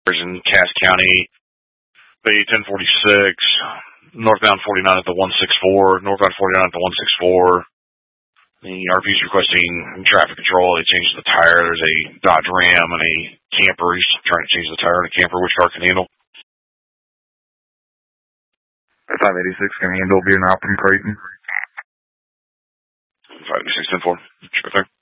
in Cass County, Bay 1046, northbound 49 at the 164, northbound 49 at the 164. The RP is requesting traffic control. They changed the tire. There's a Dodge Ram and a camper. He's trying to change the tire on a camper. Which car can handle? 586 can handle being out from Creighton. 586 10-4. Sure thing.